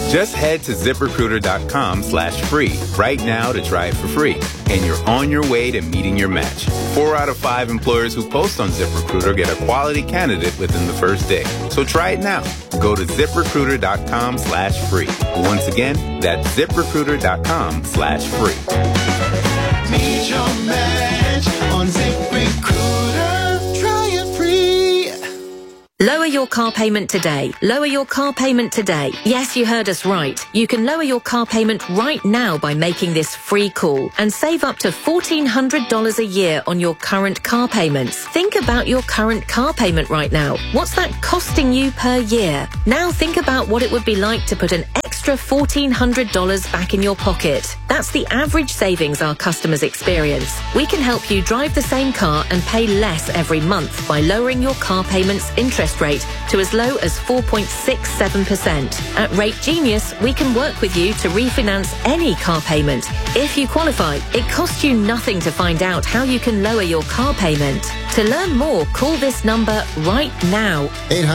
Just head to ZipRecruiter.com/free right now to try it for free. And you're on your way to meeting your match. 4 out of 5 employers who post on ZipRecruiter get a quality candidate within the first day. So try it now. Go to ZipRecruiter.com/free. Once again, that's ZipRecruiter.com/free. Meet your match on ZipRecruiter. Try it free. Lower your car payment today. Lower your car payment today. Yes, you heard us right. You can lower your car payment right now by making this free call and save up to $1,400 a year on your current car payments. Think about your current car payment right now. What's that costing you per year? Now think about what it would be like to put an extra $1,400 back in your pocket. That's the average savings our customers experience. We can help you drive the same car and pay less every month by lowering your car payment's interest rate to as low as 4.67%. At Rate Genius, we can work with you to refinance any car payment. If you qualify, it costs you nothing to find out how you can lower your car payment. To learn more, call this number right now.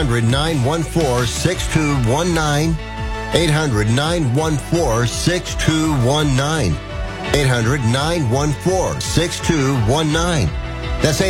800-914-6219. 800-914-6219. 800-914-6219. That's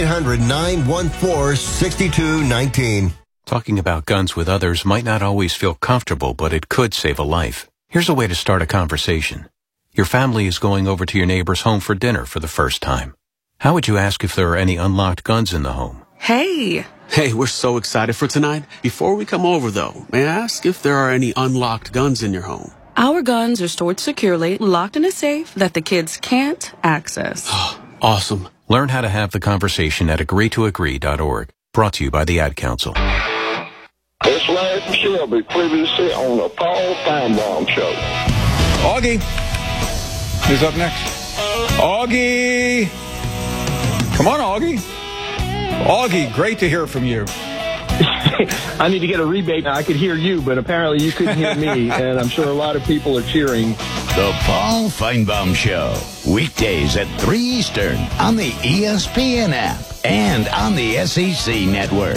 800-914-6219. Talking about guns with others might not always feel comfortable, but it could save a life. Here's a way to start a conversation. Your family is going over to your neighbor's home for dinner for the first time. How would you ask if there are any unlocked guns in the home? Hey, we're so excited for tonight. Before we come over, though, may I ask if there are any unlocked guns in your home? Our guns are stored securely, locked in a safe that the kids can't access. Awesome. Learn how to have the conversation at agreetoagree.org. Brought to you by the Ad Council. It's Larry Shelby, previously on the Paul Feinbaum Show. Augie is up next. Augie! Come on, Augie. Augie, great to hear from you. I need to get a rebate. I could hear you, but apparently you couldn't hear me, and I'm sure a lot of people are cheering. The Paul Feinbaum Show, weekdays at 3 Eastern on the ESPN app and on the SEC network.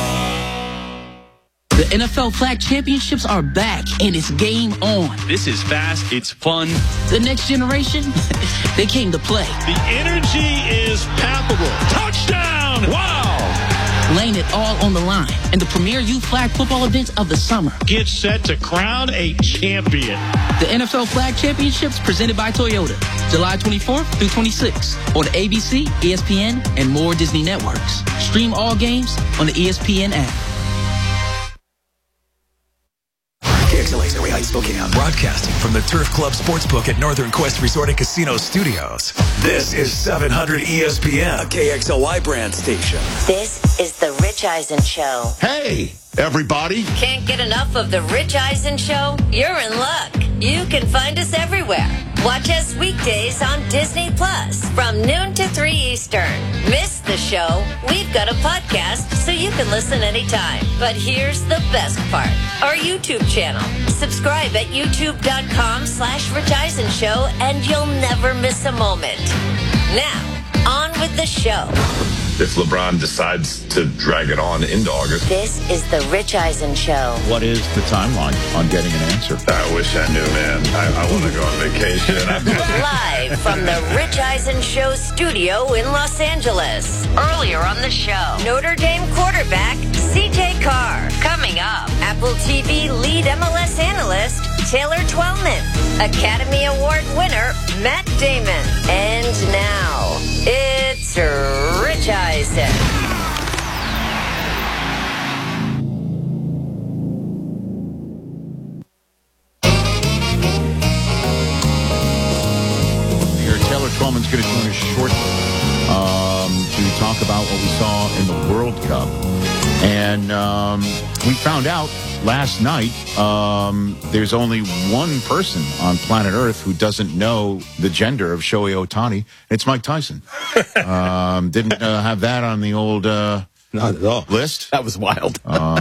The NFL Flag Championships are back, and it's game on. This is fast. It's fun. The next generation, they came to play. The energy is palpable. Touchdown! Wow! Laying it all on the line in the premier youth flag football event of the summer. Get set to crown a champion. The NFL Flag Championships presented by Toyota, July 24th through 26th on ABC, ESPN, and more Disney networks. Stream all games on the ESPN app. KXLA's Area Heights, Spokane, broadcasting from the Turf Club Sportsbook at Northern Quest Resort and Casino Studios. This is 700 ESPN, a KXLY brand station. This is the Rich Eisen Show. Hey, everybody. Can't get enough of the Rich Eisen Show? You're in luck. You can find us everywhere. Watch us weekdays on Disney Plus from noon to 3 Eastern. Miss the show? We've got a podcast so you can listen anytime. But here's the best part. Our YouTube channel. Subscribe at youtube.com/Rich Eisen Show and you'll never miss a moment. Now, on with the show. If LeBron decides to drag it on into August. This is the Rich Eisen Show. What is the timeline on getting an answer? I wish I knew, man. I want to go on vacation. Live from the Rich Eisen Show studio in Los Angeles. Earlier on the show, Notre Dame quarterback C.J. Carr. Coming up, Apple TV lead MLS analyst Taylor Twellman. Academy Award winner Matt Damon. And now, it's Rich Eisen. Here, Taylor Twellman's going to join us shortly to talk about what we saw in the World Cup. And we found out last night there's only one person on planet Earth who doesn't know the gender of Shohei Ohtani. It's Mike Tyson. Didn't have that on the old not at all list. That was wild.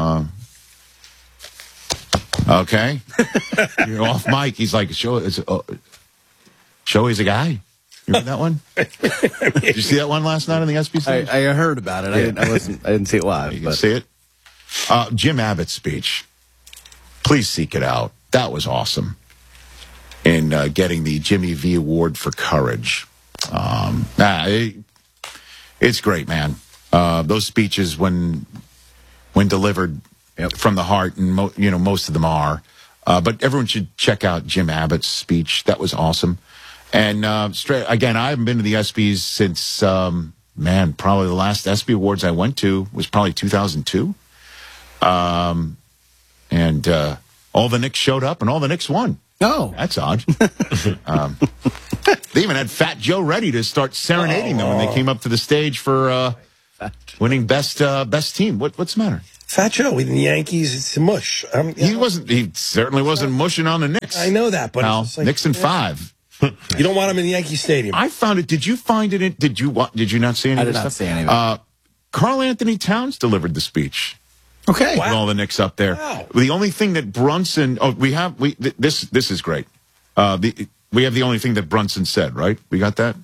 Okay. You're off mic. He's like, Shohei's a guy. You remember that one? Did you see that one last night on the SBC? I heard about it. Yeah. I didn't see it live. You can see it. Jim Abbott's speech. Please seek it out. that was awesome. In getting the Jimmy V Award for Courage. It's great, man. Those speeches, when delivered from the heart, and most of them are. But everyone should check out Jim Abbott's speech. That was awesome. And again, I haven't been to the ESPYs since, probably the last ESPY Awards I went to was probably 2002. And all the Knicks showed up, and all the Knicks won. Oh, that's odd. They even had Fat Joe ready to start serenading them when they came up to the stage for winning best team. What's the matter? Fat Joe, with the Yankees, it's a mush. He certainly wasn't mushing on the Knicks. I know that, but it's like, Knicks in 5. You don't want him in the Yankee Stadium. I found it. Did you find it? Did you not see any of this stuff? I did not see any of it. Carl Anthony Towns delivered the speech. Okay. With all the Knicks up there. Wow. The only thing that Brunson... this is great. We have the only thing that Brunson said, right? We got that?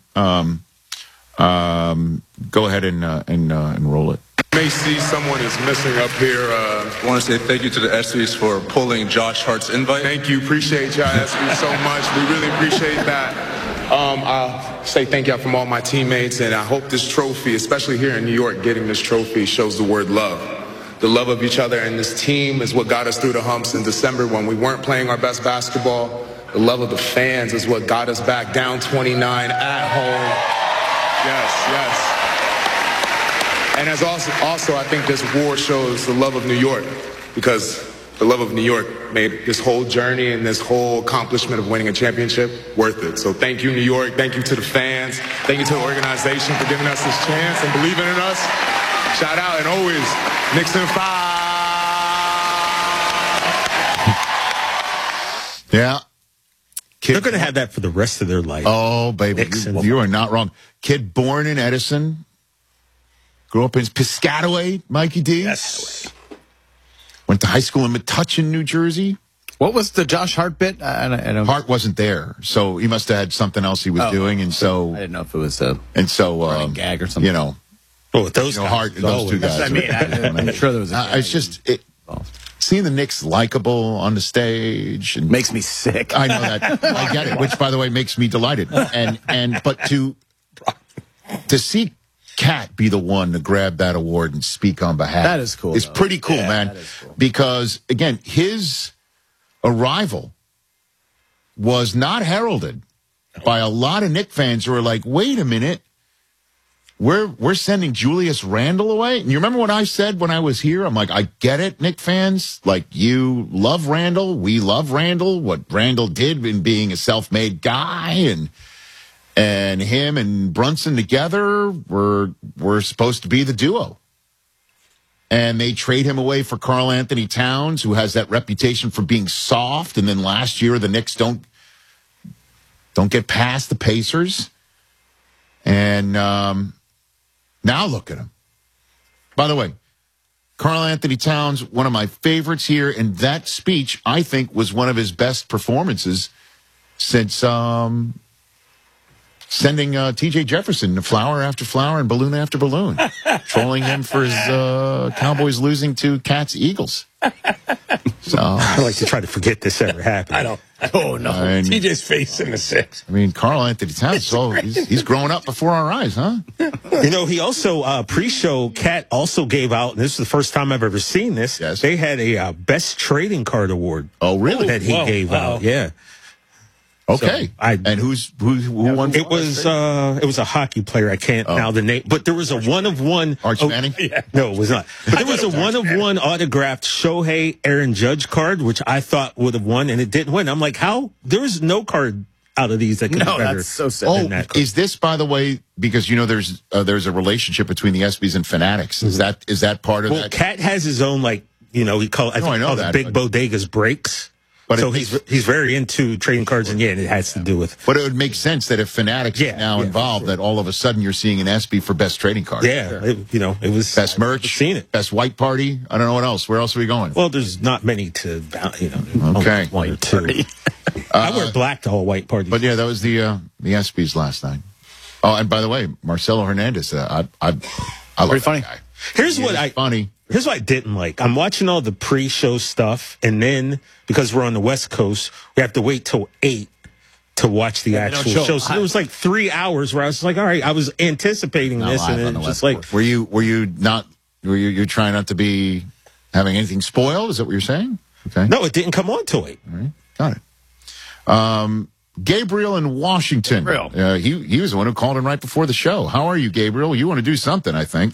Go ahead and roll it. You may see someone is missing up here. I want to say thank you to the ESPYs for pulling Josh Hart's invite. Thank you. Appreciate y'all, ESPYs, so much. We really appreciate that. I'll say thank y'all from all my teammates, and I hope this trophy, especially here in New York, getting this trophy shows the word love. The love of each other and this team is what got us through the humps in December when we weren't playing our best basketball. The love of the fans is what got us back down 29 at home. Yes. And as also, I think this award shows the love of New York, because the love of New York made this whole journey and this whole accomplishment of winning a championship worth it. So thank you, New York. Thank you to the fans. Thank you to the organization for giving us this chance and believing in us. Shout out, and always, Knicks in 5. Yeah. They're going to have that for the rest of their life. Oh, baby. You are not wrong. Kid born in Edison. Grew up in Piscataway, Mikey D. Yes. Went to high school in Metuchen, New Jersey. What was the Josh Hart bit? I don't... Hart wasn't there, so he must have had something else he was doing, and so... I didn't know if it was a running gag or something. With those Hart, those two guys. That's what I mean. I'm sure there was a gag. It's just... Seeing the Knicks likable on the stage and makes me sick. I know that. I get it, which, by the way, makes me delighted. But to see Cat be the one to grab that award and speak on behalf. That is cool. It's pretty cool, man. That is cool. Because, again, his arrival was not heralded by a lot of Knick fans who are like, wait a minute, we're sending Julius Randle away? And you remember what I said when I was here? I'm like, I get it, Knick fans. Like, you love Randle. We love Randle. What Randle did in being a self-made guy, and him and Brunson together were supposed to be the duo. And they trade him away for Carl Anthony Towns, who has that reputation for being soft. And then last year, the Knicks don't get past the Pacers. And now look at him. By the way, Carl Anthony Towns, one of my favorites here. And that speech, I think, was one of his best performances since sending T.J. Jefferson to flower after flower and balloon after balloon, trolling him for his Cowboys losing to Cats Eagles. So I like to try to forget this ever happened. I don't. Oh, no. TJ's face in the 6. I mean, Carl Anthony Towns, he's growing up before our eyes, huh? He also, pre-show, Cat also gave out, and this is the first time I've ever seen this, they had a best trading card award. Oh, really? That he gave out, yeah. Okay. So and who won? It was a hockey player. I can't now the name, but there was a one-of-one. Arch Manning? No, it was not. But there was a one-of-one autographed Shohei Aaron Judge card, which I thought would have won, and it didn't win. I'm like, how? There was no card out of these that could be better. That's so sad. That card. Is this, by the way, because there's a relationship between the ESPYs and Fanatics? Is that part of that? Well, Cat has his own he called the Big Bodegas breaks. But so he's very into trading cards, and it has to do with. But it would make sense that if Fanatics is now involved, that all of a sudden you're seeing an ESPY for best trading card. Yeah, it was best merch. Seen it. Best white party. I don't know what else. Where else are we going? Well, there's not many to Okay, one or two. I wear black to all white parties. But that was the ESPYs last night. Oh, and by the way, Marcelo Hernandez, I love pretty funny. that guy. Here's what I didn't like. I'm watching all the pre-show stuff, and then because we're on the West Coast, we have to wait till 8 to watch the actual show. So it was like 3 hours where I was like, all right, I was anticipating this, and then just like, were you trying not to be having anything spoiled? Is that what you're saying? Okay. No, it didn't come on till 8. All right, got it. Gabriel in Washington. He was the one who called in right before the show. How are you, Gabriel? You want to do something, I think.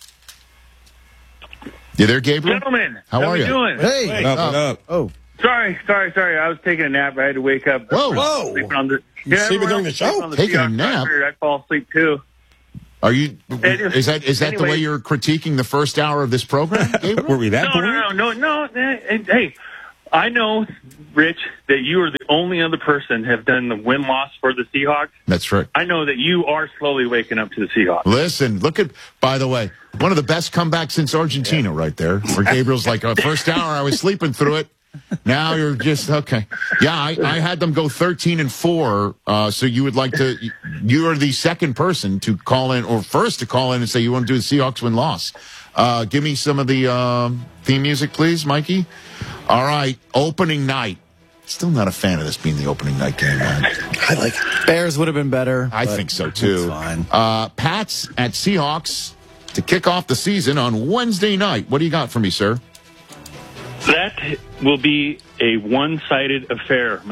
You there, Gabriel? Gentlemen, how are you doing? Hey, what up? Oh, sorry. I was taking a nap. I had to wake up. Whoa! Sleeping on the, you sleeping during the show? Taking a nap? I fall asleep too. Are you? Is that the way you're critiquing the first hour of this program, Gabriel? Were we that? No. Hey, I know, Rich, that you are the only other person have done the win-loss for the Seahawks. That's right. I know that you are slowly waking up to the Seahawks. Listen, by the way, one of the best comebacks since Argentina right there, where Gabriel's like, first hour, I was sleeping through it. Now you're just, okay. Yeah, I had them go 13-4, so you are the second person to call in, or first to call in and say you want to do the Seahawks win-loss. Give me some of the theme music, please, Mikey. All right, opening night. Still not a fan of this being the opening night game, man. I like it. Bears would have been better. I think so, too. Fine. Pats at Seahawks to kick off the season on Wednesday night. What do you got for me, sir? That will be a one-sided affair.